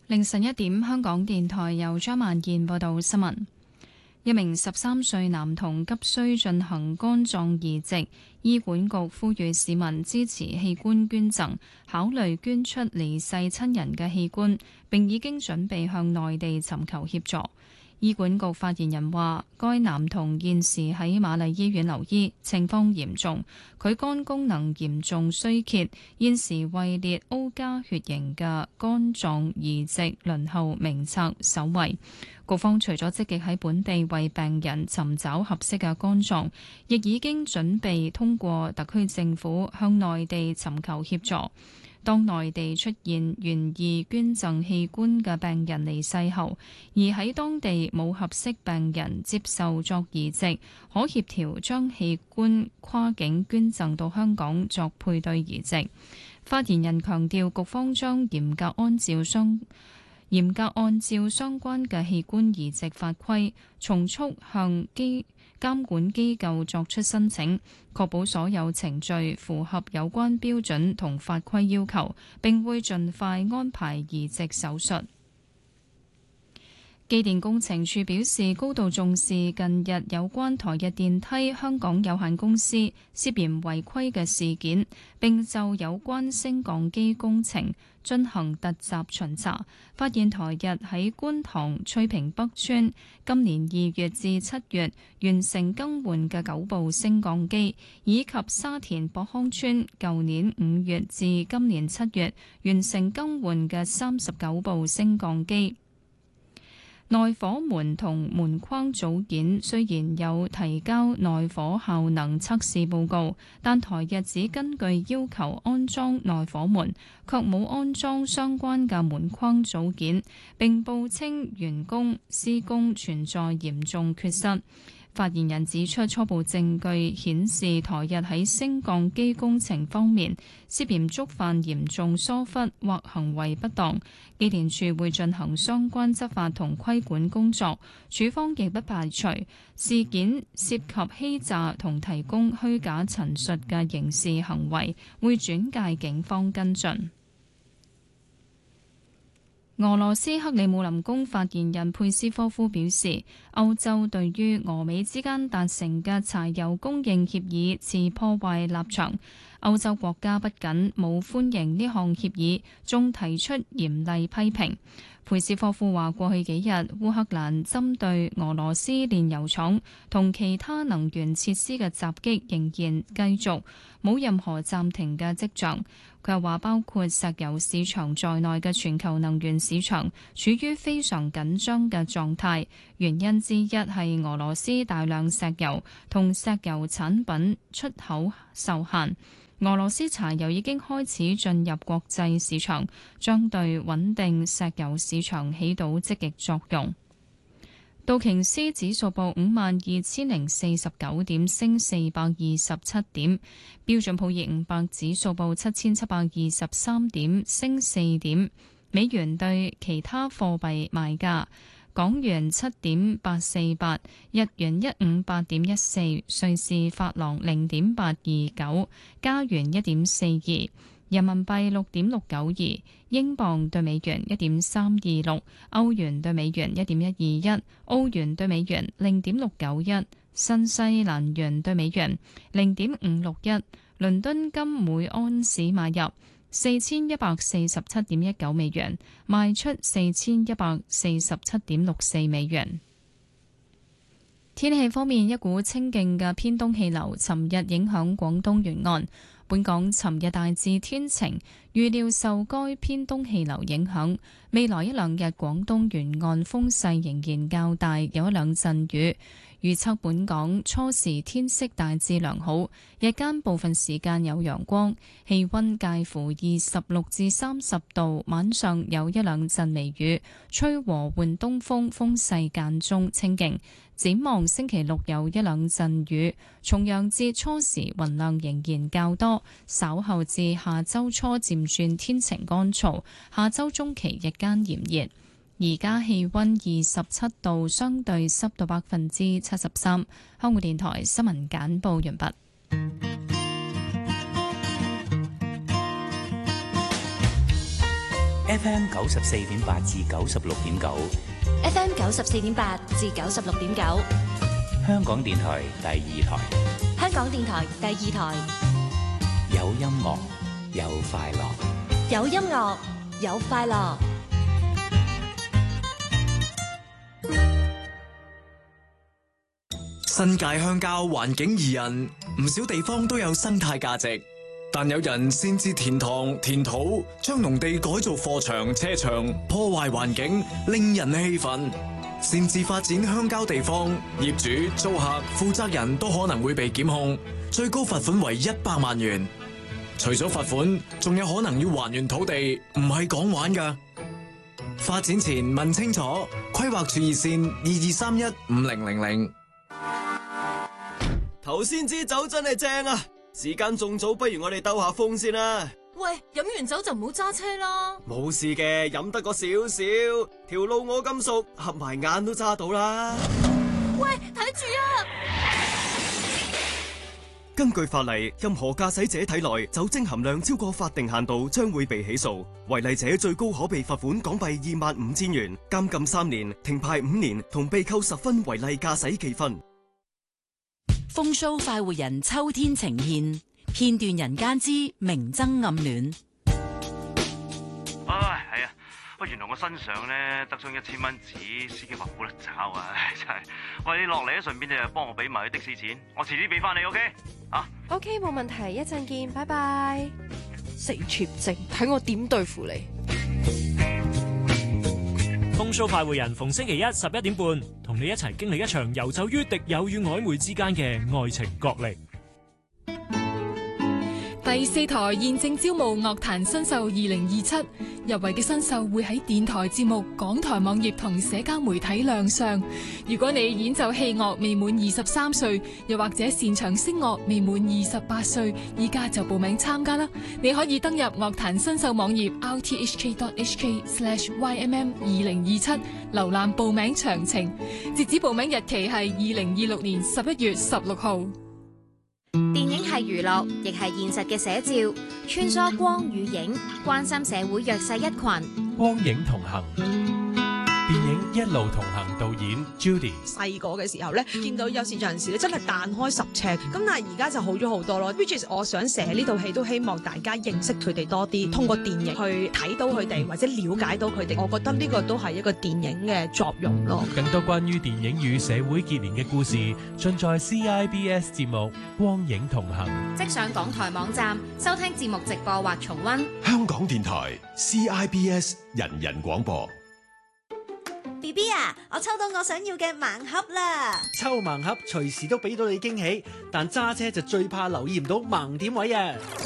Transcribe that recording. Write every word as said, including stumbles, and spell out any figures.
凌晨一點，香港電台由張萬燕報道新聞。一名十三歲男童急需進行肝臟移植，醫管局呼籲市民支持器官捐贈，考慮捐出離世親人嘅器官，並已經準備向內地尋求協助。醫管局發言人話，該男童現時喺瑪麗醫院留醫，情況嚴重，佢肝功能嚴重衰竭，現時位列 O 加血型嘅肝臟移植輪候名冊首位。局方除咗積極喺本地為病人尋找合適嘅肝臟，亦已經準備通過特區政府向內地尋求協助。當內地出現願意捐贈器官嘅病人離世後，而喺當地冇合適病人接受作移植，可協調將器官跨境捐贈到香港作配對移植。發言人強調，局方將嚴格按照相嚴格按照相關嘅器官移植法規，從速向機監管機構作出申請，確保所有程序符合有關標準同法規要求，並會盡快安排移植手術。機電工程署表示，高度重視近日有關台日電梯香港有限公司涉嫌違規嘅事件，並就有關升降機工程進行突襲巡查，發現台日喺觀塘翠屏北村今年二月至七月完成更換嘅九部升降機，以及沙田博康村舊年五月至今年七月完成更換嘅三十九部升降機。內火門同門框組件雖然有提交內火效能測試報告，但台日只根據要求安裝內火門，卻冇安裝相關嘅門框組件，並報稱員工施工存在嚴重缺失。發言人指出，初步證據顯示台日喺升降機工程方面涉嫌觸犯嚴重疏忽或行為不當，機電署會進行相關執法同規管工作。署方亦不排除事件涉及欺詐同提供虛假陳述嘅刑事行為，會轉介警方跟進。俄羅斯克里姆林宮發言人佩斯科夫表示，歐洲對於俄美之間達成嘅柴油供應協議持破壞立場。歐洲國家不僅冇歡迎呢項協議，仲提出嚴厲批評。佩斯科夫話：過去幾日，烏克蘭針對俄羅斯煉油廠同其他能源設施嘅襲擊仍然繼續，冇任何暫停嘅跡象。佢又話，包括石油市場在內嘅全球能源市場處於非常緊張嘅狀態，原因之一係俄羅斯大量石油同石油產品出口受限。俄羅斯柴油已經開始進入國際市場，將對穩定石油市場起到積極作用。道瓊斯指數報五萬二千零四十九點，升四百二十七點；標準普爾五百指數報七千七百二十三點，升四點。美元對其他貨幣賣價：港元七點八四八，日元一五八點一四，瑞士法郎零點八二九，加元一點四二，人民幣六點六九二，英鎊對美元一點三二六，歐元對美元一點一二一，澳元對美元零點六九一，新西蘭元對美元零點五六一。倫敦金每安士買入四千一百四十七點一九美元，賣出四千一百四十七點六四美元。天氣方面，一股清勁嘅偏東氣流尋日影響廣東沿岸。本港尋日大致天晴，預料受該偏東氣流影響，未來一兩日廣東沿岸風勢仍然較大，有一兩陣雨。預測本港初時天色大致良好，日間部分時間有陽光，氣溫介乎二十六至三十度，晚上有一兩陣微雨，吹和緩東風，風勢間中清勁。展望星期六有一兩陣雨，重陽節初時雲量仍然較多，稍後至下周初漸轉天晴乾燥，下周中期日間炎熱。而家氣溫二十七度，相對濕度百分之七十三。香港電台新聞簡報完畢。 F M 九十四點八至九十六點九 ，F M 九十四點八至九十六點九， 香港電台第二台， 香港電台第二台， 有音樂，有快樂， 有音樂，有快樂。 新界鄉郊環境宜人，唔少地方都有生態價值，但有人擅自填塘填土，將農地改造貨場車場，破壞環境，令人氣憤。擅自發展鄉郊地方，業主、租客、負責人都可能會被檢控，最高罰款為一百萬元。除咗罰款，仲有可能要還原土地，唔係講玩㗎。發展前問清楚，規劃處熱線二二三一五零零零。 頭先支酒真係正啊！時間仲早，不如我哋兜下風先啦。 喂，飲完酒就唔好揸車啦。 冇事嘅，飲得個少少，條路我咁熟，合埋眼都揸到啦。 喂，睇住啊！ 根據法例，任何駕駛者體內酒精含量超過法定限度，將會被起訴。違例者最高可被罰款港幣二萬五千元、監禁三年、停牌五年，同被扣十分違例駕駛記分。 風騷快活人秋天呈現片段人間之明爭暗戀。 唉，係啊，喂，原來我身上咧得張一千蚊紙，司機話冇得找啊，真係。喂，你落嚟啊，順便就幫我俾埋啲的士錢，我遲啲俾翻你 ，OK？ 啊 ，OK， 冇問題，一陣見，拜拜。死撮症，睇我點對付你。 風騷快活人逢星期一十一點半，同你一齊經歷一場遊走於敵友與曖昧之間嘅愛情角力。 第四台現正招募樂壇新秀二零二七，入圍嘅新秀會喺電台節目、港台網頁同社交媒體亮相。如果你演奏器樂未滿二十三歲，又或者擅長聲樂未滿二十八歲，依家就報名參加啦！你可以登入樂壇新秀網頁 r t h k dot h k slash y m m 二零二七，瀏覽報名詳情。截止報名日期係二零二六年十一月十六號。 電影係娛樂，亦係現實嘅寫照，穿梭光與影，關心社會弱勢一群。 光影同行，電影一路同行導演 Judy。 細個嘅時候咧，見到有視障人士咧，真係彈開十尺，咁但係而家就好咗好多咯。Which is 我想寫呢套戲都希望大家認識佢哋多啲，通過電影去睇到佢哋或者了解到佢哋。我覺得呢個都係一個電影嘅作用咯。 更多關於電影與社會結連嘅故事，盡在 C I B S 節目《光影同行》。 即上港台網站收聽節目直播或重溫。 香港電台 C I B S 人人廣播。 B B 啊，我抽到我想要嘅盲盒啦！ 抽盲盒隨時都俾到你驚喜，但揸車就最怕留意唔到盲點位啊！